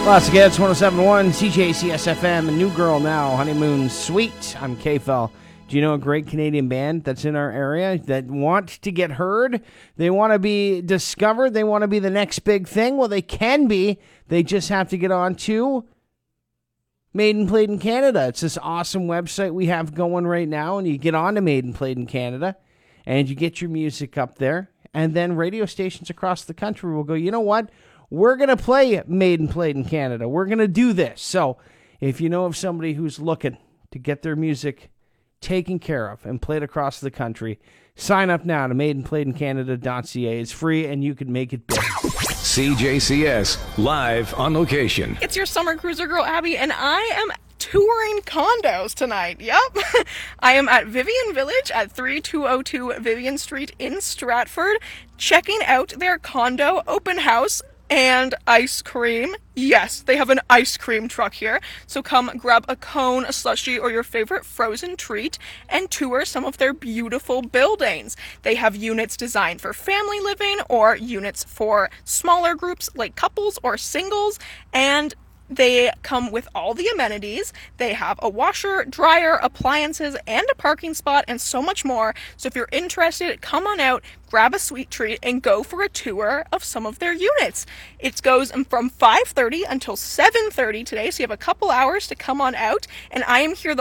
Lots of Gets, 107.1, CJCSFM, a New Girl Now, Honeymoon Suite. I'm K-Fel. Do you know a great Canadian band that's in our area that want to get heard? They want to be discovered. They want to be the next big thing. Well, they can be. They just have to get on to Made and Played in Canada. It's this awesome website we have going right now, and you get on to Made and Played in Canada, and you get your music up there, and then radio stations across the country will go, you know what? We're going to play Made and Played in Canada. We're going to do this. So if you know of somebody who's looking to get their music taken care of and played across the country, sign up now to madeandplayedincanada.ca. It's free, and you can make it big. CJCS, live on location. It's your summer cruiser girl, Abby, and I am touring condos tonight. Yep. I am at Vivian Village at 3202 Vivian Street in Stratford, checking out their condo open house and ice cream. Yes, they have an ice cream truck here. So come grab a cone, a slushie, or your favorite frozen treat and tour some of their beautiful buildings. They have units designed for family living or units for smaller groups like couples or singles, and they come with all the amenities. They have a washer, dryer, appliances, and a parking spot, and so much more. So if you're interested, come on out, grab a sweet treat, and go for a tour of some of their units. It goes from 5:30 until 7:30 today, so you have a couple hours to come on out, and I am here the